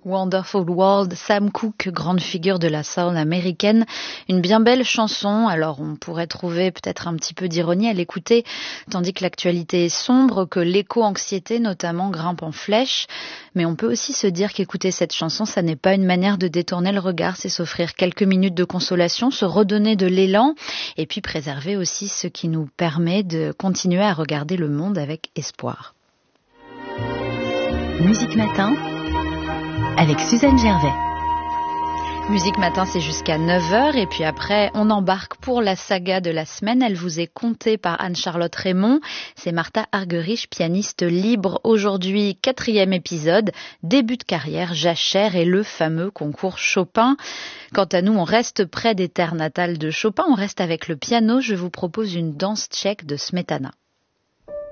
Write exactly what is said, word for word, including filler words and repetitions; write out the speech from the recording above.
Wonderful World, Sam Cooke, grande figure de la soul américaine. Une bien belle chanson, alors on pourrait trouver peut-être un petit peu d'ironie à l'écouter, tandis que l'actualité est sombre, que l'éco-anxiété notamment grimpe en flèche. Mais on peut aussi se dire qu'écouter cette chanson, ça n'est pas une manière de détourner le regard, c'est s'offrir quelques minutes de consolation, se redonner de l'élan, et puis préserver aussi ce qui nous permet de continuer à regarder le monde avec espoir. Musique Matin avec Suzanne Gervais. Musique Matin, c'est jusqu'à neuf heures et puis après, on embarque pour la saga de la semaine. Elle vous est contée par Anne-Charlotte Raymond. C'est Martha Argerich, pianiste libre. Aujourd'hui, quatrième épisode, début de carrière, jachère et le fameux concours Chopin. Quant à nous, on reste près des terres natales de Chopin. On reste avec le piano. Je vous propose une danse tchèque de Smetana.